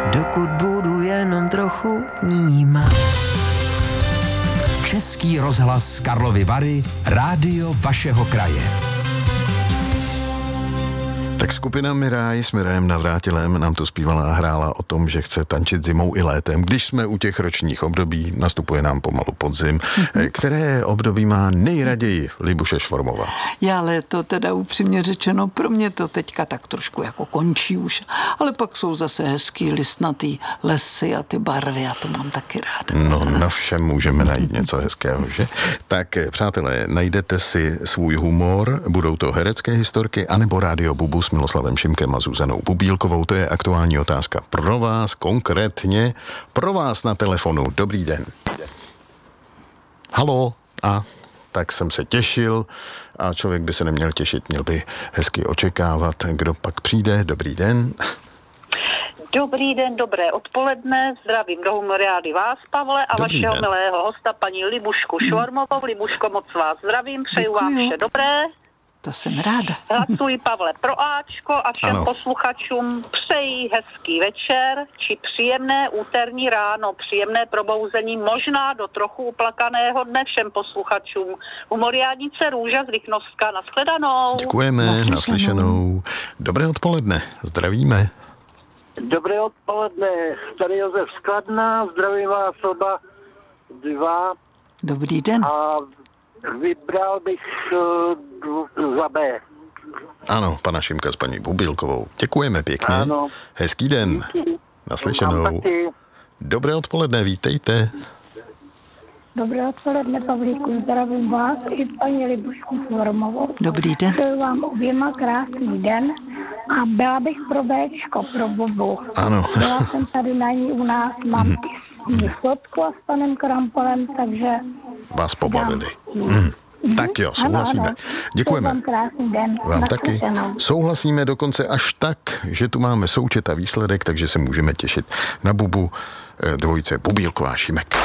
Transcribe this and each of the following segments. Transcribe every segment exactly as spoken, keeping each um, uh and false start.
dokud budu jenom trochu vnímat. Český rozhlas Karlovy Vary, rádio vašeho kraje. Tak skupina Miráj s Mirajem Navrátilem nám tu zpívala a hrála o tom, že chce tančit zimou i létem. Když jsme u těch ročních období, nastupuje nám pomalu podzim. Mm-hmm. Které období má nejraději Libuše Švormová? Já léto teda upřímně řečeno, pro mě to teďka tak trošku jako končí už, ale pak jsou zase hezký listnatý lesy a ty barvy, a to mám taky rád. No, na všem můžeme najít něco hezkého, že? Tak, přátelé, najdete si svůj humor, budou to herecké historky, anebo Rádio Bubu s Miloslavem Šimkem a Zuzanou Bubílkovou. To je aktuální otázka pro vás, konkrétně pro vás na telefonu. Dobrý den. Haló. A tak jsem se těšil a člověk by se neměl těšit, měl by hezky očekávat, kdo pak přijde. Dobrý den. Dobrý den, dobré odpoledne, zdravím do Humoriády vás, Pavle, a Dobrý vašeho den. milého hosta, paní Libušku Švormovou. Libuško, moc vás zdravím, přeju Děkuju. vám vše dobré. To jsem ráda. Hlasuji, Pavle, pro Ačko a všem ano. posluchačům přeji hezký večer, či příjemné úterní ráno, příjemné probouzení, možná do trochu uplakaného dne všem posluchačům. Humoriádnice Růža z Rychnovska, nashledanou. Děkujeme, naslyšenou. naslyšenou. Dobré odpoledne, zdravíme. Dobré odpoledne, tady Josef z Kladna, zdravím vás oba dva. Dobrý den. A vybral bych uh, za B. Ano, pana Šimka s paní Bubílkovou. Děkujeme pěkně. Ano. Hezký den. Díky. Naslyšenou. Dobré odpoledne, vítejte. Dobré odpoledne, Pavlíku, zdravím vás i paní Libušku Švormovou. Dobrý den. Přeju vám oběma krásný den a byla bych pro Béčko, pro Bobu. Ano. Byla jsem tady na ní u nás, mám mm. i fotku a s panem Krampolem, takže... Vás pobavili. Mm. Tak jo, souhlasíme. Ano, ano. Děkujeme. Vám krásný den. Vám taky. Souhlasíme dokonce až tak, že tu máme součet a výsledek, takže se můžeme těšit na Bubu dvojice Bubílková Šimek.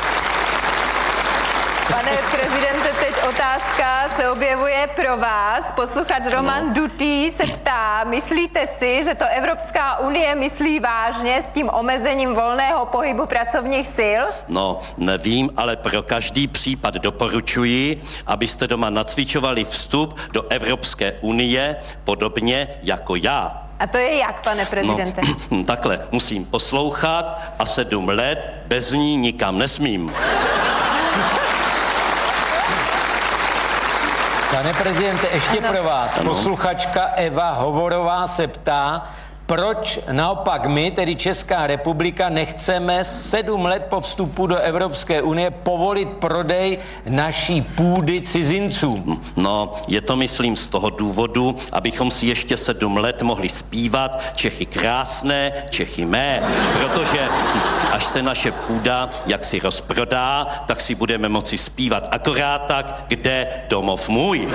Pane prezidente, teď otázka se objevuje pro vás. Posluchač Roman Dutý se ptá, myslíte si, že to Evropská unie myslí vážně s tím omezením volného pohybu pracovních sil? No, nevím, ale pro každý případ doporučuji, abyste doma nacvičovali vstup do Evropské unie podobně jako já. A to je jak, pane prezidente? No, takhle, musím poslouchat a sedm let bez ní nikam nesmím. Pane prezidente, ještě ano. pro vás. Ano. Posluchačka Eva Hovorová se ptá, proč naopak my, tedy Česká republika, nechceme sedm let po vstupu do Evropské unie povolit prodej naší půdy cizincům? No, je to, myslím, z toho důvodu, abychom si ještě sedm let mohli zpívat Čechy krásné, Čechy mé, protože až se naše půda jaksi rozprodá, tak si budeme moci zpívat akorát tak, kde domov můj.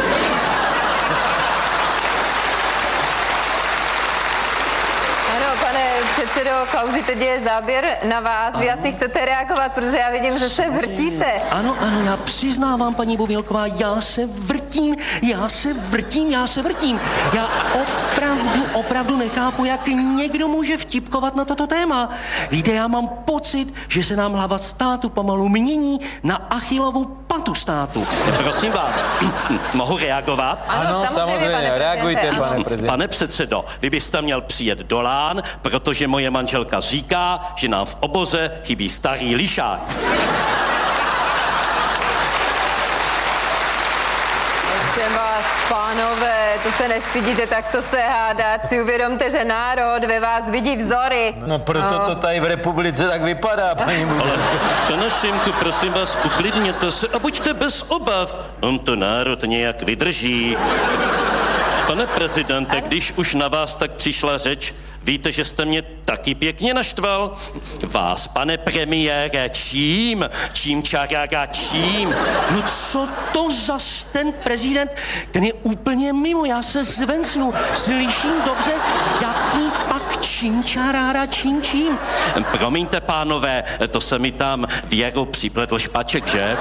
Předsedo Klausi, teď je záběr na vás. Vy asi chcete reagovat, protože já vidím, že se vrtíte. Ano, ano, já přiznávám, paní Bubílková, já se vrtím, já se vrtím, já se vrtím. Já opravdu, opravdu nechápu, jak někdo může vtipkovat na toto téma. Víte, já mám pocit, že se nám hlava státu pomalu mění na Achillovu patu státu. Prosím vás, mohu reagovat? Ano, ano samozřejmě, samozřejmě reagujte, pane prezident. Pane předsedo, vy byste měl přijet do Lán, protože moje manželka říká, že nám v oboze chybí starý lišák. Prosím vás, pánové, to se nestydíte takto se hádat. Si uvědomte, že národ ve vás vidí vzory. No proto no. to tady v republice tak vypadá, paní Bubílková. Ale, pane Šimku, prosím vás, uklidněte se a buďte bez obav. On to národ nějak vydrží. Pane prezidente, když už na vás tak přišla řeč, víte, že jste mě taky pěkně naštval? Vás, pane premiére, čím? Čím čarága, čím? No co to zas ten prezident? Ten je úplně mimo, já se zvencnu, slyším dobře, jaký pak čím čarára, čím čím? Promiňte, pánové, to se mi tam Věru připletl špaček, že?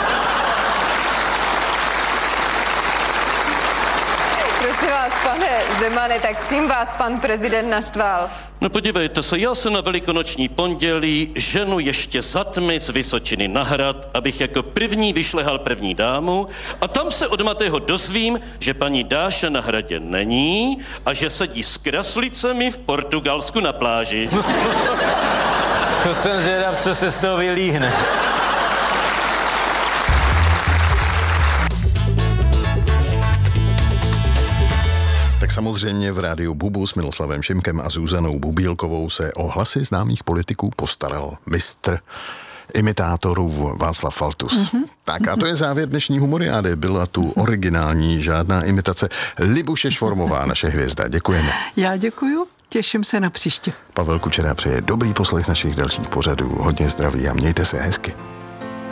Pane Zemane, tak čím vás pan prezident naštval? No podívejte se, já se na velikonoční pondělí ženu ještě za tmy z Vysočiny na Hrad, abych jako první vyšlehal první dámu a tam se od Matého dozvím, že paní Dáša na Hradě není a že sedí s kraslicemi v Portugalsku na pláži. To jsem zvědav, co se z toho vylíhne. Tak samozřejmě v rádiu Bubu s Miloslavem Šimkem a Zuzanou Bubílkovou se o hlasy známých politiků postaral mistr imitátorů Václav Faltus. Mm-hmm. Tak a to je závěr dnešní humoriády. Byla tu originální, žádná imitace. Libuše Švormová, naše hvězda. Děkujeme. Já děkuju, těším se na příště. Pavel Kučera přeje dobrý poslech našich dalších pořadů. Hodně zdraví a mějte se hezky.